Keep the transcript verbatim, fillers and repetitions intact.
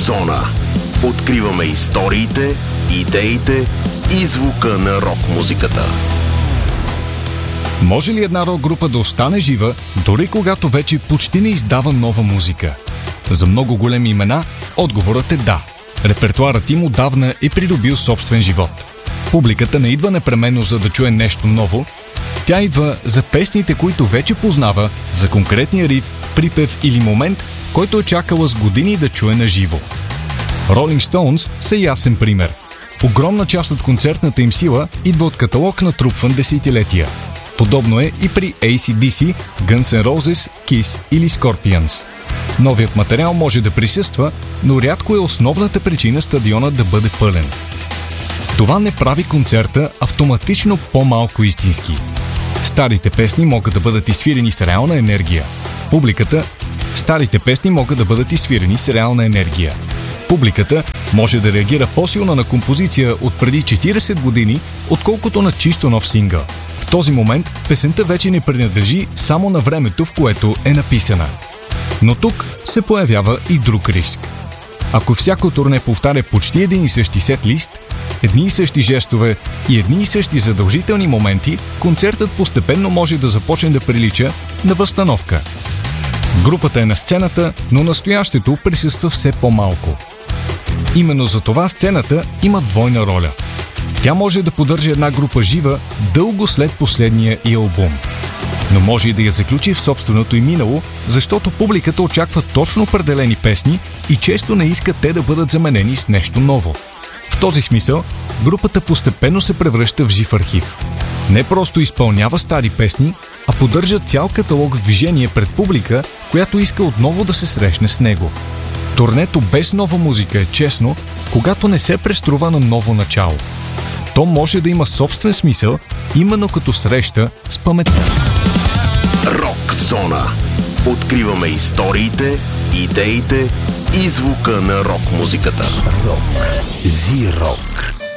Зона. Откриваме историите, идеите и звука на рок-музиката. Може ли една рок-група да остане жива, дори когато вече почти не издава нова музика? За много големи имена отговорът е да. Репертуарът им отдавна е придобил собствен живот. Публиката не идва непременно за да чуе нещо ново, тя идва за песните, които вече познава, за конкретния риф, припев или момент, който е чакала с години да чуе на живо. Rolling Stones са ясен пример. Огромна част от концертната им сила идва от каталог натрупван десетилетия. Подобно е и при Ей Си Ди Си, Guns N' Roses, Kiss или Scorpions. Новият материал може да присъства, но рядко е основната причина стадионът да бъде пълен. Това не прави концерта автоматично по-малко истински. Старите песни могат да бъдат изсвирени с реална енергия. Публиката Старите песни могат да бъдат изсвирени с реална енергия. Публиката може да реагира по-силно на композиция от преди четирийсет години, отколкото на чисто нов сингъл. В този момент песента вече не принадлежи само на времето, в което е написана. Но тук се появява и друг риск. Ако всяко турне повтаря почти един и същи сет лист, едни и същи жестове и едни и същи задължителни моменти, концертът постепенно може да започне да прилича на възстановка. Групата е на сцената, но настоящето присъства все по-малко. Именно за това сцената има двойна роля. Тя може да поддържа една група жива дълго след последния й албум. Но може и да я заключи в собственото й минало, защото публиката очаква точно определени песни и често не иска те да бъдат заменени с нещо ново. В този смисъл, групата постепенно се превръща в жив архив. Не просто изпълнява стари песни, а поддържа цял каталог в движение пред публика, която иска отново да се срещне с него. Турнето без нова музика е честно, когато не се преструва на ново начало. То може да има собствен смисъл, именно като среща с паметта. Рок Зона. Откриваме историите, идеите и звука на рок-музиката. Рок. Зи-рок.